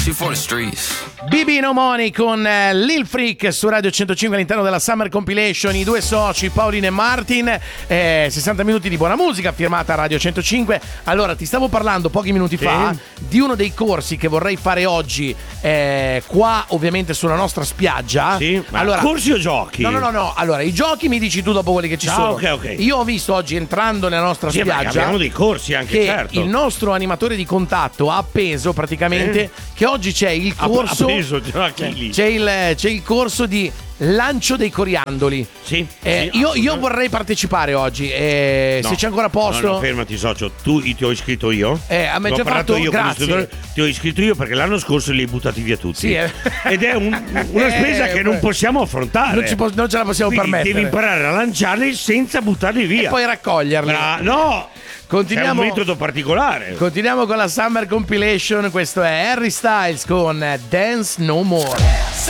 for the streets. BB No Money con Lil Freak su Radio 105 all'interno della Summer Compilation. I due soci Paolino e Martin, 60 minuti di buona musica firmata a Radio 105. Allora, ti stavo parlando pochi minuti fa di uno dei corsi che vorrei fare oggi qua ovviamente sulla nostra spiaggia. Sì, ma allora, corsi o giochi? No. Allora, i giochi mi dici tu dopo quelli che ci sono. Ok. Io ho visto oggi entrando nella nostra spiaggia abbiamo dei corsi anche, che certo. il nostro animatore di contatto ha appeso praticamente che oggi c'è il corso. C'è il corso di lancio dei coriandoli. Sì. Io vorrei partecipare oggi. Se c'è ancora posto. No, fermati, socio. Ti ho iscritto io. A me già fatto. Io Grazie. Ti ho iscritto io perché l'anno scorso li hai buttati via tutti. Sì, Ed è una spesa che non possiamo affrontare. Non ce la possiamo permettere. Devi imparare a lanciarli senza buttarli via. E poi raccoglierli. No! Continuiamo, è un metodo particolare. Continuiamo con la Summer Compilation. Questo è Harry Styles con Dance No More.